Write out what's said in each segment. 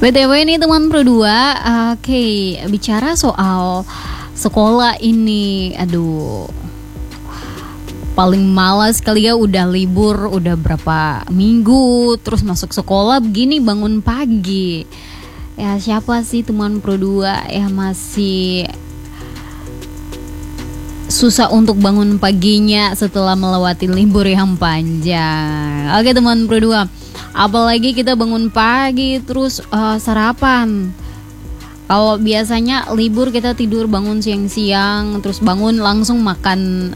BTW ini teman Pro 2, oke, bicara soal sekolah ini, aduh, paling malas kali ya, udah libur, udah berapa minggu, terus masuk sekolah begini bangun pagi. Ya siapa sih teman Pro 2 yang masih susah untuk bangun paginya setelah melewati libur yang panjang. Oke teman Pro 2, apalagi kita bangun pagi terus sarapan. Kalau biasanya libur kita tidur bangun siang-siang, terus bangun langsung makan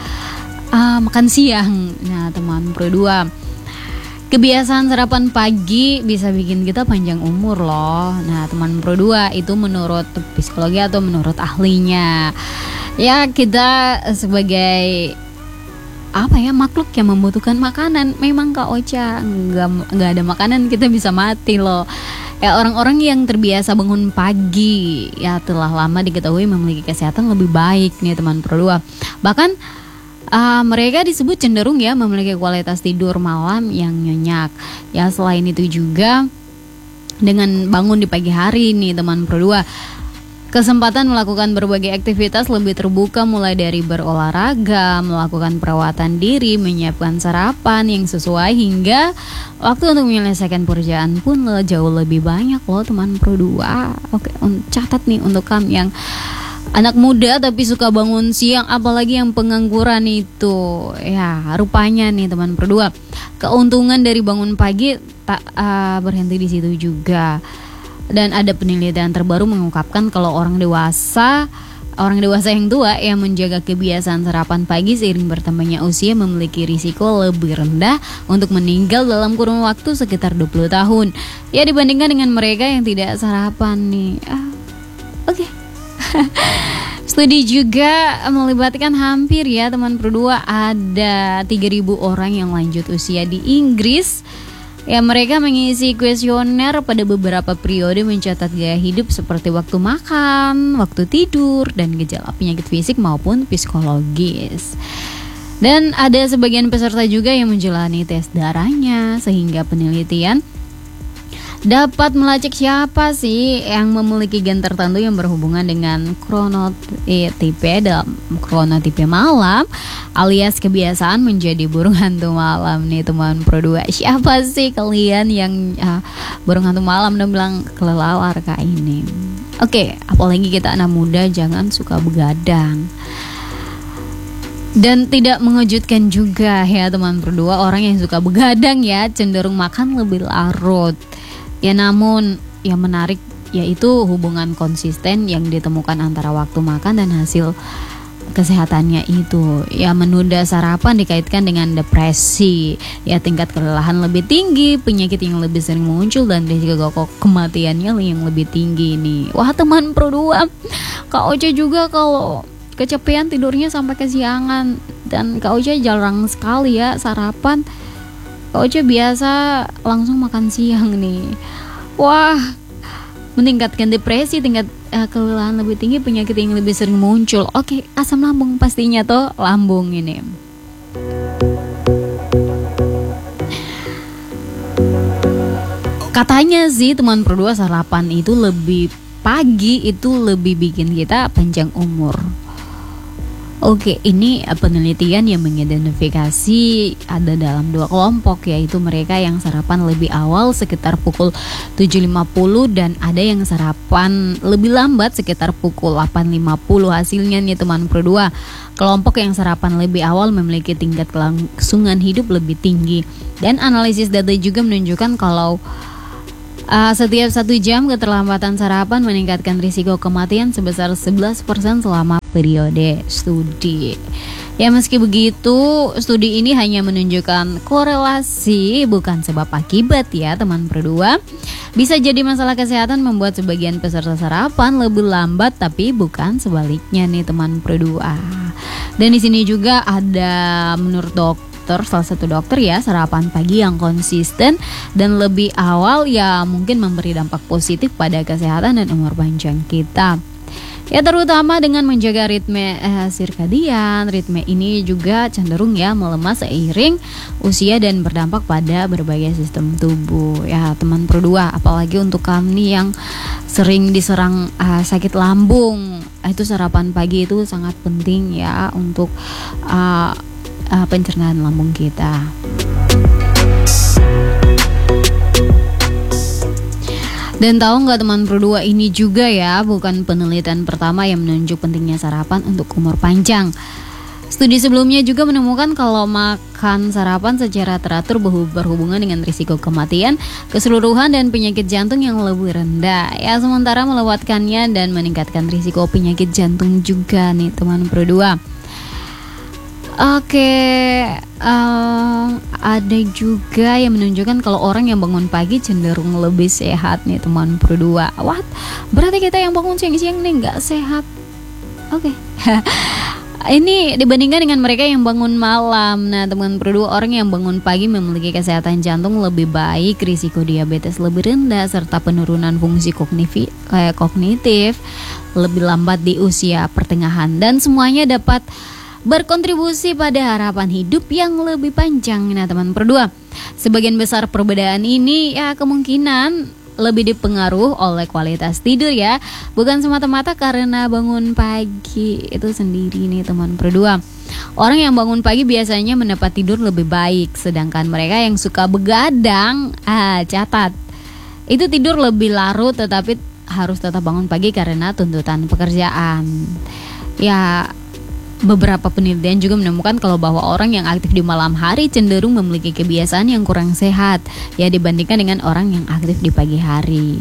siang. Nah teman Pro 2, kebiasaan sarapan pagi bisa bikin kita panjang umur loh. Nah teman Pro 2, itu menurut psikologi atau menurut ahlinya. Ya kita sebagai makhluk yang membutuhkan makanan. Memang Kak Ocha nggak ada makanan kita bisa mati loh. Ya orang-orang yang terbiasa bangun pagi ya telah lama diketahui memiliki kesehatan lebih baik nih teman Pro 2. Bahkan mereka disebut cenderung ya memiliki kualitas tidur malam yang nyenyak. Ya selain itu juga dengan bangun di pagi hari nih teman Pro 2, kesempatan melakukan berbagai aktivitas lebih terbuka, mulai dari berolahraga, melakukan perawatan diri, menyiapkan sarapan yang sesuai, hingga waktu untuk menyelesaikan pekerjaan pun jauh lebih banyak loh teman Pro 2. Oke, catat nih untuk kamu yang anak muda tapi suka bangun siang, apalagi yang pengangguran itu. Ya rupanya nih teman Pro 2, keuntungan dari bangun pagi tak berhenti di situ juga. Dan ada penelitian terbaru mengungkapkan kalau orang dewasa yang tua yang menjaga kebiasaan sarapan pagi seiring bertambahnya usia memiliki risiko lebih rendah untuk meninggal dalam kurun waktu sekitar 20 tahun. Ya dibandingkan dengan mereka yang tidak sarapan nih. Oke. Studi juga melibatkan hampir ya teman Pro 2, ada 3.000 orang yang lanjut usia di Inggris. Ya mereka mengisi kuesioner pada beberapa periode, mencatat gaya hidup seperti waktu makan, waktu tidur, dan gejala penyakit fisik maupun psikologis. Dan ada sebagian peserta juga yang menjalani tes darahnya, sehingga penelitian dapat melacak siapa sih yang memiliki gen tertentu yang berhubungan dengan kronotipe malam, alias kebiasaan menjadi burung hantu malam nih teman Pro 2. Siapa sih kalian yang burung hantu malam dan bilang kelelawar kayak ini? Oke, apalagi kita anak muda, jangan suka begadang. Dan tidak mengejutkan juga ya teman Pro 2, orang yang suka begadang ya cenderung makan lebih larut. Ya namun yang menarik yaitu hubungan konsisten yang ditemukan antara waktu makan dan hasil kesehatannya itu. Ya menunda sarapan dikaitkan dengan depresi, ya tingkat kelelahan lebih tinggi, penyakit yang lebih sering muncul, dan risiko kematiannya yang lebih tinggi nih. Wah teman Pro 2, Kak Ocha juga kalau kecapean tidurnya sampai kesiangan, dan Kak Ocha jarang sekali ya sarapan. Kak Ocha biasa langsung makan siang nih. Wah, meningkatkan depresi, tingkat kelelahan lebih tinggi, penyakit yang lebih sering muncul. Oke, asam lambung pastinya toh, lambung ini. Katanya sih teman Pro 2, sarapan itu lebih pagi itu lebih bikin kita panjang umur. Oke, ini penelitian yang mengidentifikasi ada dalam 2 kelompok, yaitu mereka yang sarapan lebih awal sekitar pukul 7.50 dan ada yang sarapan lebih lambat sekitar pukul 8.50. Hasilnya nih teman Pro 2, kelompok yang sarapan lebih awal memiliki tingkat kelangsungan hidup lebih tinggi. Dan analisis data juga menunjukkan kalau setiap 1 jam keterlambatan sarapan meningkatkan risiko kematian sebesar 11% selama periode studi. Ya meski begitu, studi ini hanya menunjukkan korelasi bukan sebab akibat ya teman Pro 2. Bisa jadi masalah kesehatan membuat sebagian peserta sarapan lebih lambat, tapi bukan sebaliknya nih teman Pro 2. Dan di sini juga ada menurut salah satu dokter ya, sarapan pagi yang konsisten dan lebih awal ya mungkin memberi dampak positif pada kesehatan dan umur panjang kita. Ya terutama dengan menjaga ritme sirkadian. Ritme ini juga cenderung ya melemah seiring usia dan berdampak pada berbagai sistem tubuh. Ya teman Pro 2, apalagi untuk kami yang sering diserang sakit lambung, itu sarapan pagi itu sangat penting ya untuk pencernaan lambung kita. Dan tahu nggak teman Pro 2, ini juga ya bukan penelitian pertama yang menunjuk pentingnya sarapan untuk umur panjang. Studi sebelumnya juga menemukan kalau makan sarapan secara teratur berhubungan dengan risiko kematian, keseluruhan dan penyakit jantung yang lebih rendah. Ya sementara melewatkannya dan meningkatkan risiko penyakit jantung juga nih teman Pro 2. Oke, ada juga yang menunjukkan kalau orang yang bangun pagi cenderung lebih sehat nih teman Pro 2. What? Berarti kita yang bangun siang-siang nih nggak sehat? Oke. Ini dibandingkan dengan mereka yang bangun malam. Nah teman Pro 2, orang yang bangun pagi memiliki kesehatan jantung lebih baik, risiko diabetes lebih rendah, serta penurunan fungsi kognitif lebih lambat di usia pertengahan. Dan semuanya dapat berkontribusi pada harapan hidup yang lebih panjang. Nah teman Pro 2, sebagian besar perbedaan ini ya kemungkinan lebih dipengaruhi oleh kualitas tidur ya, bukan semata-mata karena bangun pagi itu sendiri nih teman Pro 2. Orang yang bangun pagi biasanya mendapat tidur lebih baik, sedangkan mereka yang suka begadang, catat, itu tidur lebih larut tetapi harus tetap bangun pagi karena tuntutan pekerjaan. Ya beberapa penelitian juga menemukan kalau bahwa orang yang aktif di malam hari cenderung memiliki kebiasaan yang kurang sehat ya dibandingkan dengan orang yang aktif di pagi hari.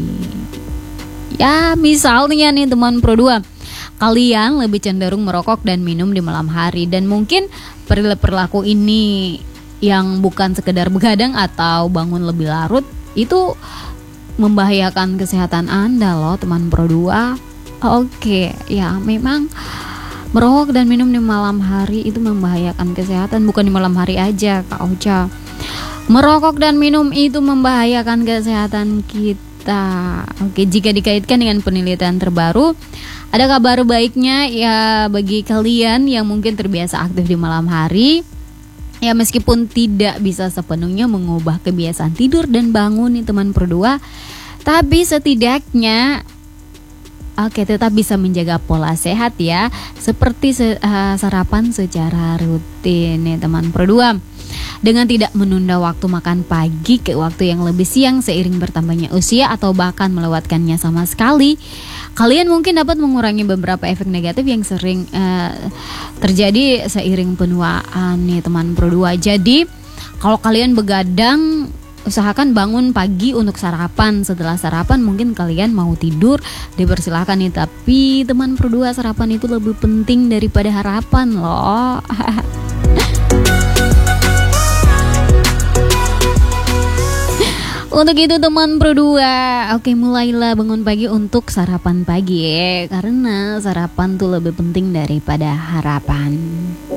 Ya misalnya nih teman Pro 2, kalian lebih cenderung merokok dan minum di malam hari, dan mungkin perilaku ini yang bukan sekedar begadang atau bangun lebih larut itu membahayakan kesehatan Anda loh teman Pro 2. Oke, ya memang merokok dan minum di malam hari itu membahayakan kesehatan, bukan di malam hari aja Kak Ocha. Merokok dan minum itu membahayakan kesehatan kita. Oke, jika dikaitkan dengan penelitian terbaru, ada kabar baiknya ya bagi kalian yang mungkin terbiasa aktif di malam hari. Ya meskipun tidak bisa sepenuhnya mengubah kebiasaan tidur dan bangun nih teman Pro 2, tapi setidaknya tetap bisa menjaga pola sehat ya, seperti sarapan secara rutin ya teman Pro 2. Dengan tidak menunda waktu makan pagi ke waktu yang lebih siang seiring bertambahnya usia atau bahkan melewatkannya sama sekali, kalian mungkin dapat mengurangi beberapa efek negatif yang sering terjadi seiring penuaan nih teman Pro 2. Jadi kalau kalian begadang, usahakan bangun pagi untuk sarapan. Setelah sarapan mungkin kalian mau tidur, dipersilahkan nih. Tapi teman Pro 2, sarapan itu lebih penting daripada harapan loh. Untuk itu teman Pro 2, oke mulailah bangun pagi untuk sarapan pagi ya. Karena sarapan tuh lebih penting daripada harapan.